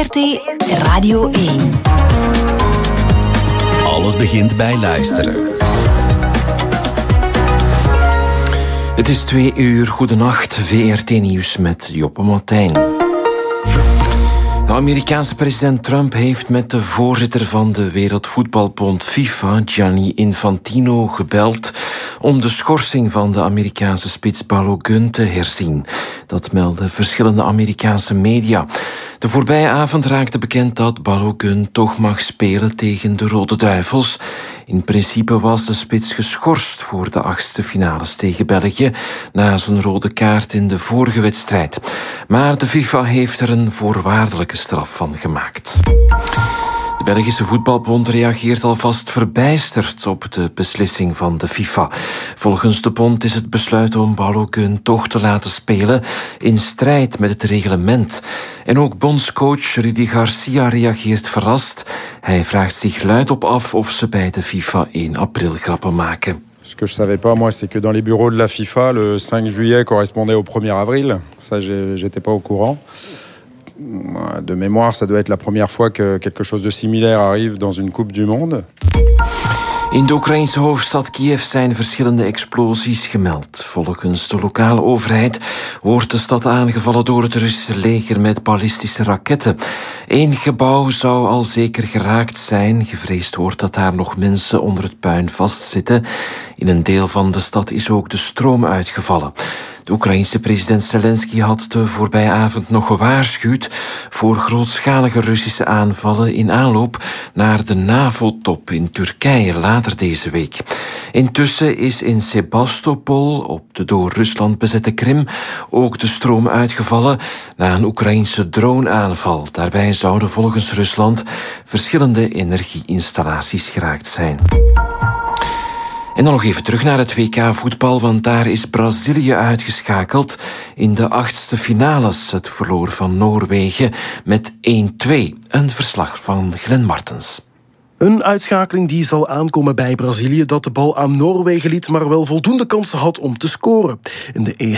VRT Radio 1. Alles begint bij luisteren. Het is 2:00. Goedenacht. VRT Nieuws met Joppe Martijn. De Amerikaanse president Trump heeft met de voorzitter van de Wereldvoetbalbond FIFA, Gianni Infantino, gebeld om de schorsing van de Amerikaanse spits Balogun te herzien. Dat melden verschillende Amerikaanse media. De voorbije avond raakte bekend dat Balogun toch mag spelen tegen de Rode Duivels. In principe was de spits geschorst voor de 8e finales tegen België na zijn rode kaart in de vorige wedstrijd. Maar de FIFA heeft er een voorwaardelijke straf van gemaakt. De Belgische Voetbalbond reageert alvast verbijsterd op de beslissing van de FIFA. Volgens de bond is het besluit om Balogun toch te laten spelen in strijd met het reglement. En ook bondscoach Rudy Garcia reageert verrast. Hij vraagt zich luidop af of ze bij de FIFA 1 april grappen maken. Ce que je savais pas, moi, c'est que dans les bureaux de la FIFA, le 5 juillet correspondait au 1er avril. Ça, j'étais pas au courant. De mémoire, ça doit être la première fois que quelque chose de similaire arrive dans une Coupe du Monde. In de Oekraïnse hoofdstad Kiev zijn verschillende explosies gemeld. Volgens de lokale overheid wordt de stad aangevallen door het Russische leger met ballistische raketten. 1 gebouw zou al zeker geraakt zijn. Gevreesd wordt dat daar nog mensen onder het puin vastzitten. In een deel van de stad is ook de stroom uitgevallen. De Oekraïense president Zelensky had de voorbije avond nog gewaarschuwd voor grootschalige Russische aanvallen in aanloop naar de NAVO-top in Turkije later deze week. Intussen is in Sebastopol, op de door Rusland bezette Krim, ook de stroom uitgevallen na een Oekraïense droneaanval. Daarbij zouden volgens Rusland verschillende energieinstallaties geraakt zijn. En dan nog even terug naar het WK-voetbal, want daar is Brazilië uitgeschakeld in de 8e finales. Het verloor van Noorwegen met 1-2. Een verslag van Glenn Martens. Een uitschakeling die zal aankomen bij Brazilië, dat de bal aan Noorwegen liet, maar wel voldoende kansen had om te scoren. In de